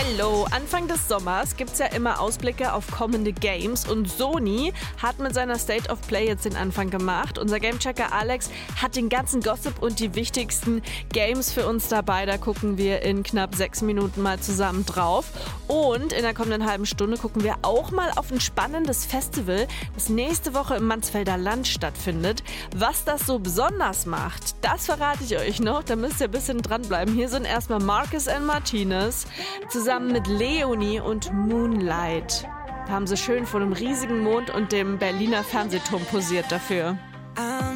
Hallo, Anfang des Sommers gibt's ja immer Ausblicke auf kommende Games und Sony hat mit seiner State of Play jetzt den Anfang gemacht. Unser Gamechecker Alex hat den ganzen Gossip und die wichtigsten Games für uns dabei. Da gucken wir in knapp 6 Minuten mal zusammen drauf. Und in der kommenden halben Stunde gucken wir auch mal auf ein spannendes Festival, das nächste Woche im Mansfelder Land stattfindet. Was das so besonders macht, das verrate ich euch noch. Da müsst ihr ein bisschen dranbleiben. Hier sind erstmal Marcus and Martinez zusammen mit Leonie und Moonlight. Da haben sie schön vor einem riesigen Mond und dem Berliner Fernsehturm posiert dafür.